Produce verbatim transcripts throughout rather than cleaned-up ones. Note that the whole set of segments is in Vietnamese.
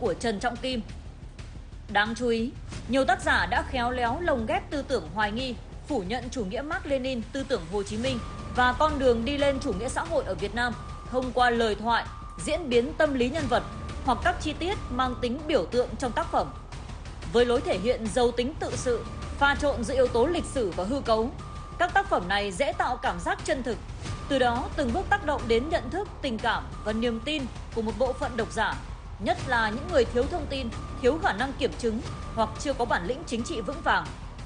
của Trần Trọng Kim. Đáng chú ý, nhiều tác giả đã khéo léo lồng ghép tư tưởng hoài nghi, phủ nhận chủ nghĩa Mác Lênin, tư tưởng Hồ Chí Minh và con đường đi lên chủ nghĩa xã hội ở Việt Nam thông qua lời thoại, diễn biến tâm lý nhân vật hoặc các chi tiết mang tính biểu tượng trong tác phẩm. Với lối thể hiện giàu tính tự sự, pha trộn giữa yếu tố lịch sử và hư cấu, các tác phẩm này dễ tạo cảm giác chân thực, từ đó từng bước tác động đến nhận thức, tình cảm và niềm tin của một bộ phận độc giả, nhất là những người thiếu thông tin, thiếu khả năng kiểm chứng hoặc chưa có bản lĩnh chính trị vững vàng.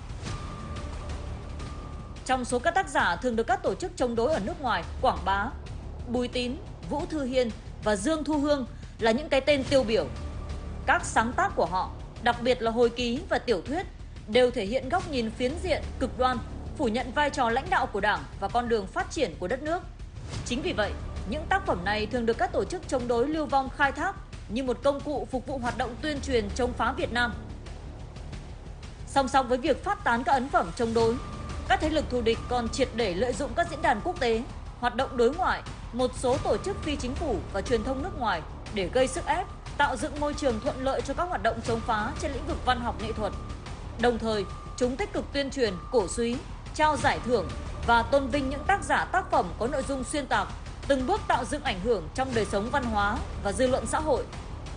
Trong số các tác giả thường được các tổ chức chống đối ở nước ngoài quảng bá, Bùi Tín, Vũ Thư Hiên và Dương Thu Hương là những cái tên tiêu biểu. Các sáng tác của họ, đặc biệt là hồi ký và tiểu thuyết, đều thể hiện góc nhìn phiến diện, cực đoan, phủ nhận vai trò lãnh đạo của Đảng và con đường phát triển của đất nước. Chính vì vậy, những tác phẩm này thường được các tổ chức chống đối lưu vong khai thác như một công cụ phục vụ hoạt động tuyên truyền chống phá Việt Nam. Song song với việc phát tán các ấn phẩm chống đối, các thế lực thù địch còn triệt để lợi dụng các diễn đàn quốc tế, hoạt động đối ngoại, một số tổ chức phi chính phủ và truyền thông nước ngoài để gây sức ép, tạo dựng môi trường thuận lợi cho các hoạt động chống phá trên lĩnh vực văn học nghệ thuật. Đồng thời, chúng tích cực tuyên truyền, cổ suý, trao giải thưởng và tôn vinh những tác giả tác phẩm có nội dung xuyên tạc, từng bước tạo dựng ảnh hưởng trong đời sống văn hóa và dư luận xã hội.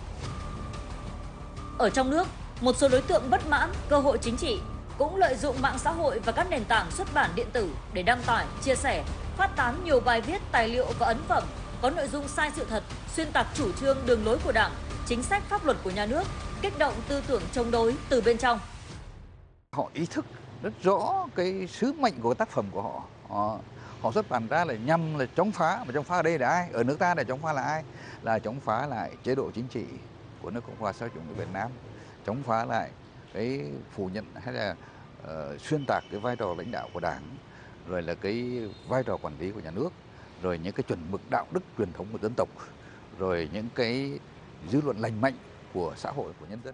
Ở trong nước, một số đối tượng bất mãn, cơ hội chính trị cũng lợi dụng mạng xã hội và các nền tảng xuất bản điện tử để đăng tải, chia sẻ, phát tán nhiều bài viết, tài liệu và ấn phẩm có nội dung sai sự thật, xuyên tạc chủ trương, đường lối của Đảng, chính sách pháp luật của nhà nước, kích động tư tưởng chống đối từ bên trong. Họ ý thức rất rõ cái sứ mệnh của tác phẩm của họ. Họ, họ xuất bản ra là nhằm là chống phá, mà chống phá ở đây là ai? Ở nước ta là chống phá là ai? Là chống phá lại chế độ chính trị của nước Cộng hòa xã hội chủ nghĩa Việt Nam, chống phá lại cái phủ nhận hay là uh, xuyên tạc cái vai trò lãnh đạo của Đảng, rồi là cái vai trò quản lý của nhà nước, rồi những cái chuẩn mực đạo đức truyền thống của dân tộc, rồi những cái dư luận lành mạnh của xã hội, của nhân dân.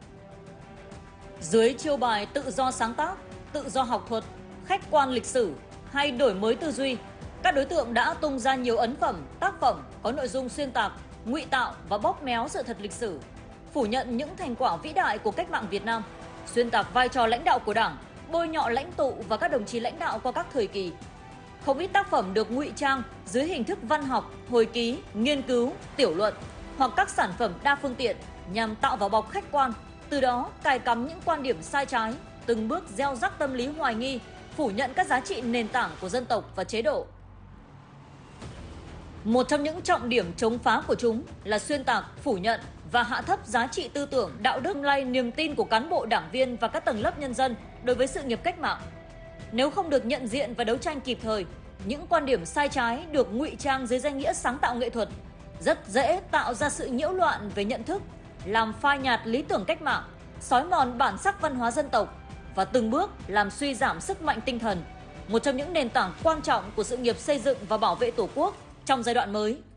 Dưới chiêu bài tự do sáng tác, tự do học thuật, khách quan lịch sử hay đổi mới tư duy, các đối tượng đã tung ra nhiều ấn phẩm, tác phẩm có nội dung xuyên tạc, ngụy tạo và bóp méo sự thật lịch sử, phủ nhận những thành quả vĩ đại của cách mạng Việt Nam, xuyên tạc vai trò lãnh đạo của Đảng, bôi nhọ lãnh tụ và các đồng chí lãnh đạo qua các thời kỳ. Không ít tác phẩm được ngụy trang dưới hình thức văn học, hồi ký, nghiên cứu, tiểu luận hoặc các sản phẩm đa phương tiện nhằm tạo vỏ bọc khách quan, từ đó cài cắm những quan điểm sai trái, từng bước gieo rắc tâm lý hoài nghi, phủ nhận các giá trị nền tảng của dân tộc và chế độ. Một trong những trọng điểm chống phá của chúng là xuyên tạc, phủ nhận và hạ thấp giá trị tư tưởng, đạo đức, lay niềm tin của cán bộ, đảng viên và các tầng lớp nhân dân đối với sự nghiệp cách mạng. Nếu không được nhận diện và đấu tranh kịp thời, những quan điểm sai trái được ngụy trang dưới danh nghĩa sáng tạo nghệ thuật rất dễ tạo ra sự nhiễu loạn về nhận thức, làm phai nhạt lý tưởng cách mạng, xói mòn bản sắc văn hóa dân tộc và từng bước làm suy giảm sức mạnh tinh thần, một trong những nền tảng quan trọng của sự nghiệp xây dựng và bảo vệ Tổ quốc trong giai đoạn mới.